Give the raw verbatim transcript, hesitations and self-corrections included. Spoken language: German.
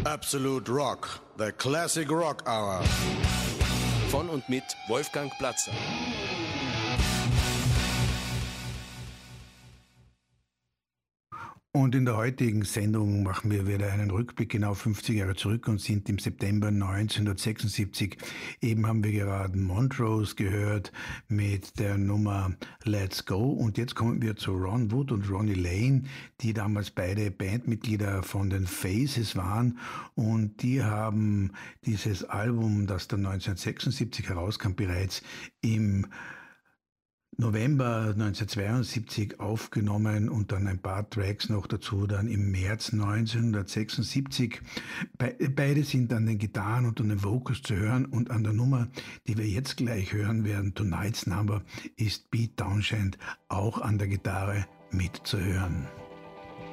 Absolute Rock, the Classic Rock Hour. Von und mit Wolfgang Platzer. Und in der heutigen Sendung machen wir wieder einen Rückblick genau fünfzig Jahre zurück und sind im September neunzehnhundertsechsundsiebzig. Eben haben wir gerade Montrose gehört mit der Nummer Let's Go. Und jetzt kommen wir zu Ron Wood und Ronnie Lane, die damals beide Bandmitglieder von den Faces waren. Und die haben dieses Album, das dann neunzehnhundertsechsundsiebzig herauskam, bereits im November neunzehnhundertzweiundsiebzig aufgenommen und dann ein paar Tracks noch dazu, dann im März neunzehnhundertsechsundsiebzig. Be- beide sind an den Gitarren und an den Vocals zu hören und an der Nummer, die wir jetzt gleich hören werden, Tonight's Number, ist Pete Townshend auch an der Gitarre mitzuhören.